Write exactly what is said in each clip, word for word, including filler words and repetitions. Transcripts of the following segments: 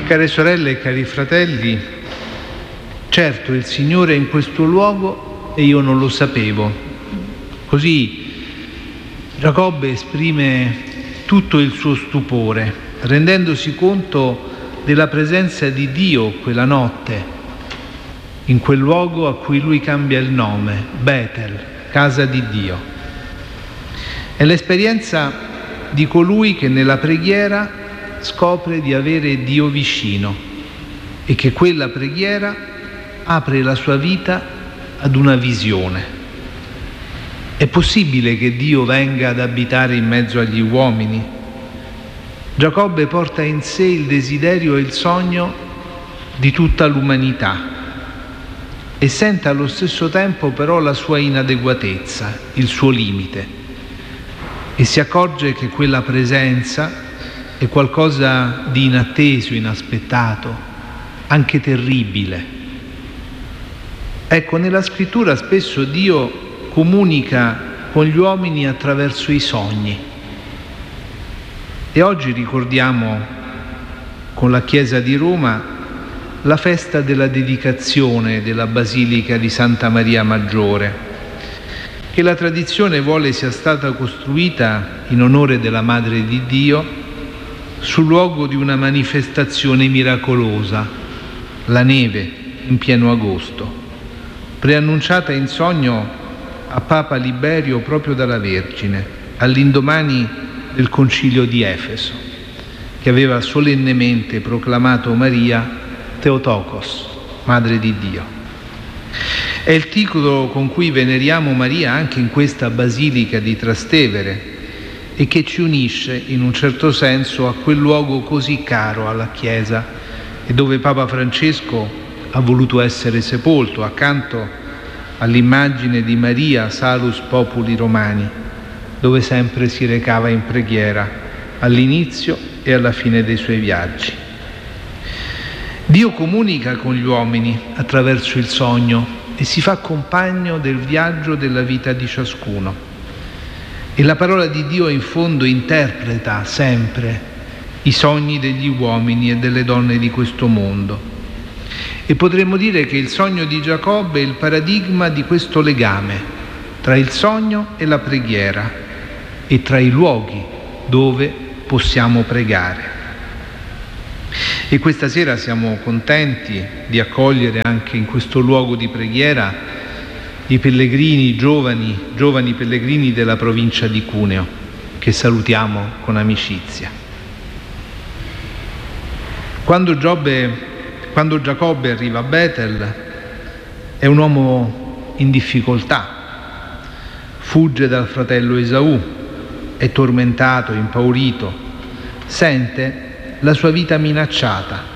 Care sorelle e cari fratelli, certo il Signore è in questo luogo e io non lo sapevo. Così Giacobbe esprime tutto il suo stupore, rendendosi conto della presenza di Dio quella notte, in quel luogo a cui lui cambia il nome, Betel, casa di Dio. È l'esperienza di colui che nella preghiera scopre di avere Dio vicino e che quella preghiera apre la sua vita ad una visione. È possibile che Dio venga ad abitare in mezzo agli uomini? Giacobbe porta in sé il desiderio e il sogno di tutta l'umanità e sente allo stesso tempo però la sua inadeguatezza, il suo limite, e si accorge che quella presenza è qualcosa di inatteso, inaspettato, anche terribile. Ecco, nella scrittura spesso Dio comunica con gli uomini attraverso i sogni. E oggi ricordiamo con la Chiesa di Roma la festa della dedicazione della Basilica di Santa Maria Maggiore, che la tradizione vuole sia stata costruita in onore della Madre di Dio sul luogo di una manifestazione miracolosa, la neve in pieno agosto, preannunciata in sogno a Papa Liberio proprio dalla Vergine, all'indomani del Concilio di Efeso, che aveva solennemente proclamato Maria Theotokos, Madre di Dio. È il titolo con cui veneriamo Maria anche in questa Basilica di Trastevere e che ci unisce in un certo senso a quel luogo così caro alla Chiesa e dove Papa Francesco ha voluto essere sepolto accanto all'immagine di Maria Salus Populi Romani, dove sempre si recava in preghiera all'inizio e alla fine dei suoi viaggi. Dio comunica con gli uomini attraverso il sogno e si fa compagno del viaggio della vita di ciascuno. E la parola di Dio in fondo interpreta sempre i sogni degli uomini e delle donne di questo mondo. E potremmo dire che il sogno di Giacobbe è il paradigma di questo legame tra il sogno e la preghiera e tra i luoghi dove possiamo pregare. E questa sera siamo contenti di accogliere anche in questo luogo di preghiera i pellegrini, i giovani, giovani pellegrini della provincia di Cuneo, che salutiamo con amicizia. Quando, Giobbe, quando Giacobbe arriva a Betel è un uomo in difficoltà, fugge dal fratello Esaù, è tormentato, impaurito, sente la sua vita minacciata.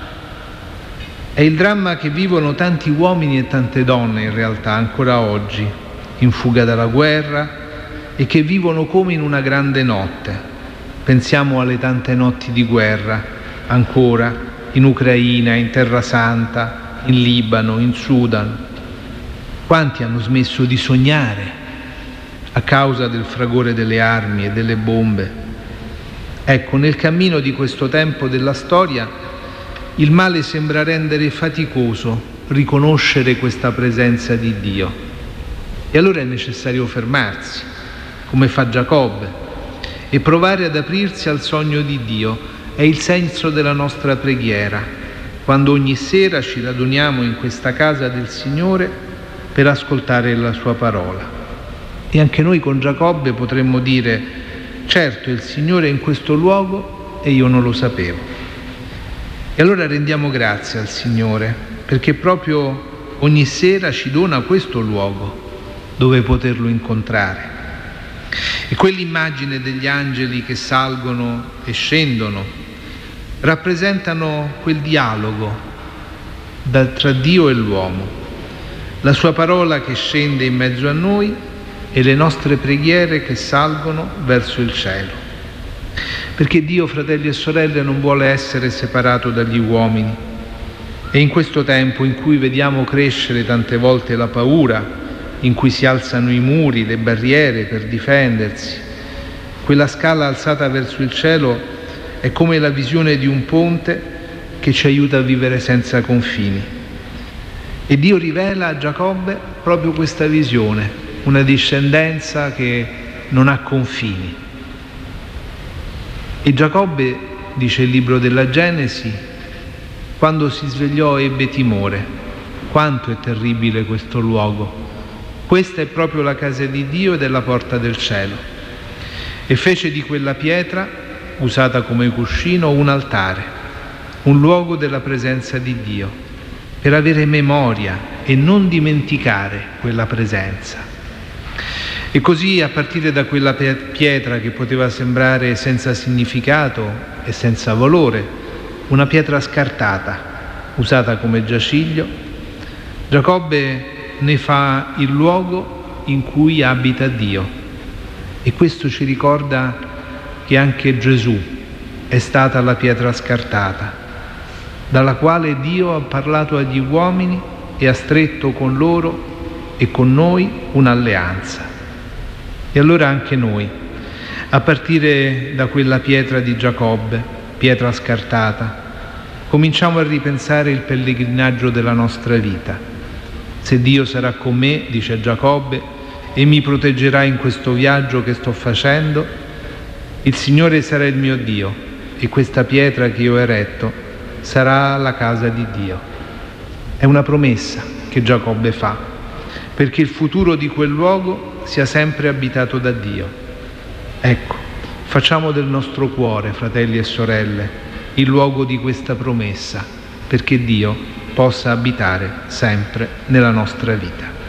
È il dramma che vivono tanti uomini e tante donne in realtà ancora oggi, in fuga dalla guerra e che vivono come in una grande notte. Pensiamo alle tante notti di guerra ancora in Ucraina, in Terra Santa, in Libano, in Sudan. Quanti hanno smesso di sognare a causa del fragore delle armi e delle bombe? Ecco, nel cammino di questo tempo della storia il male sembra rendere faticoso riconoscere questa presenza di Dio. E allora è necessario fermarsi, come fa Giacobbe, e provare ad aprirsi al sogno di Dio. È il senso della nostra preghiera, quando ogni sera ci raduniamo in questa casa del Signore per ascoltare la sua parola. E anche noi con Giacobbe potremmo dire: certo, il Signore è in questo luogo e io non lo sapevo. E allora rendiamo grazie al Signore, perché proprio ogni sera ci dona questo luogo dove poterlo incontrare. E quell'immagine degli angeli che salgono e scendono rappresentano quel dialogo da, tra Dio e l'uomo, la sua parola che scende in mezzo a noi e le nostre preghiere che salgono verso il cielo. Perché Dio, fratelli e sorelle, non vuole essere separato dagli uomini. E in questo tempo in cui vediamo crescere tante volte la paura, in cui si alzano i muri, le barriere per difendersi, quella scala alzata verso il cielo è come la visione di un ponte che ci aiuta a vivere senza confini. E Dio rivela a Giacobbe proprio questa visione, una discendenza che non ha confini. E Giacobbe, dice il libro della Genesi, quando si svegliò ebbe timore. Quanto è terribile questo luogo! Questa è proprio la casa di Dio ed è la porta del cielo. E fece di quella pietra, usata come cuscino, un altare, un luogo della presenza di Dio, per avere memoria e non dimenticare quella presenza. E così, a partire da quella pietra che poteva sembrare senza significato e senza valore, una pietra scartata, usata come giaciglio, Giacobbe ne fa il luogo in cui abita Dio. E questo ci ricorda che anche Gesù è stata la pietra scartata, dalla quale Dio ha parlato agli uomini e ha stretto con loro e con noi un'alleanza. E allora anche noi, a partire da quella pietra di Giacobbe, pietra scartata, cominciamo a ripensare il pellegrinaggio della nostra vita. Se Dio sarà con me, dice Giacobbe, e mi proteggerà in questo viaggio che sto facendo, il Signore sarà il mio Dio e questa pietra che io ho eretto sarà la casa di Dio. È una promessa che Giacobbe fa, perché il futuro di quel luogo sia sempre abitato da Dio. Ecco, facciamo del nostro cuore, fratelli e sorelle, il luogo di questa promessa, perché Dio possa abitare sempre nella nostra vita.